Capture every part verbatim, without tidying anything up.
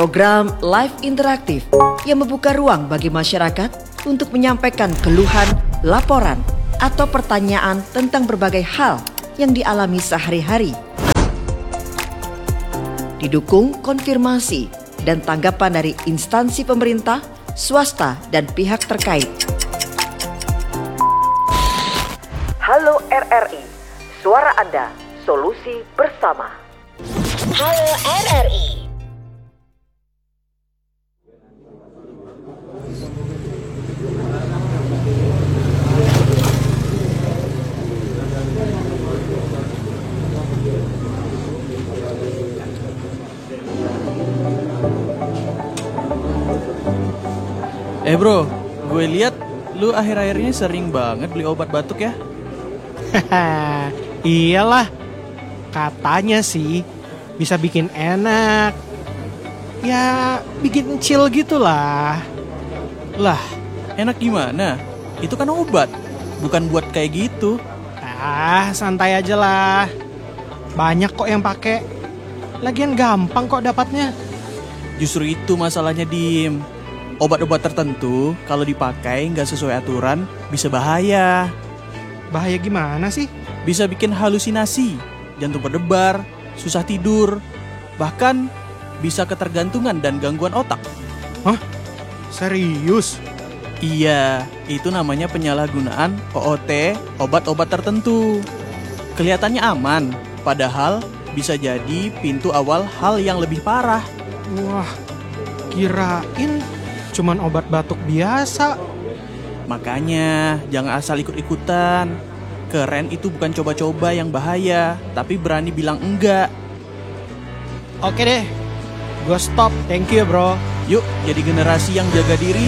program live interaktif yang membuka ruang bagi masyarakat untuk menyampaikan keluhan, laporan, atau pertanyaan tentang berbagai hal yang dialami sehari-hari. Didukung konfirmasi dan tanggapan dari instansi pemerintah, swasta, dan pihak terkait. Halo R R I, suara Anda, solusi bersama. Halo R R I. Eh bro, gue lihat lu akhir-akhir ini sering banget beli obat batuk ya? Haha, iyalah. Katanya sih bisa bikin enak. Ya, bikin chill gitulah. Lah, enak gimana? Itu kan obat, bukan buat kayak gitu. Ah, santai aja lah. Banyak kok yang pakai. Lagian gampang kok dapatnya. Justru itu masalahnya, Dim. Obat-obat tertentu kalau dipakai nggak sesuai aturan bisa bahaya. Bahaya gimana sih? Bisa bikin halusinasi, jantung berdebar, susah tidur, bahkan bisa ketergantungan dan gangguan otak. Hah? Serius? Iya, itu namanya penyalahgunaan O O T, obat-obat tertentu. Kelihatannya aman, padahal bisa jadi pintu awal hal yang lebih parah. Wah, kirain cuman obat batuk biasa. Makanya jangan asal ikut-ikutan. Keren itu bukan coba-coba yang bahaya, tapi berani bilang enggak. Oke deh, gue stop. Thank you bro. Yuk, jadi generasi yang jaga diri.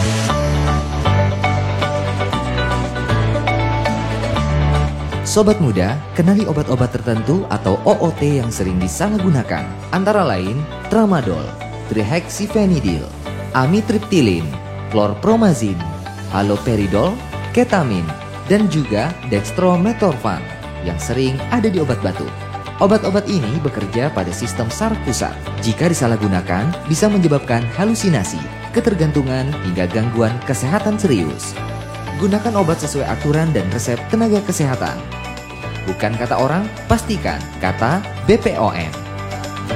Sobat muda, kenali obat-obat tertentu atau O O T yang sering disalahgunakan. Antara lain, tramadol, trihexyphenidyl, amitriptilin, chlorpromazine, haloperidol, ketamin, dan juga dextrometorphan yang sering ada di obat batuk. Obat-obat ini bekerja pada sistem saraf pusat. Jika disalahgunakan, bisa menyebabkan halusinasi, ketergantungan, hingga gangguan kesehatan serius. Gunakan obat sesuai aturan dan resep tenaga kesehatan. Bukan kata orang, pastikan kata B P O M.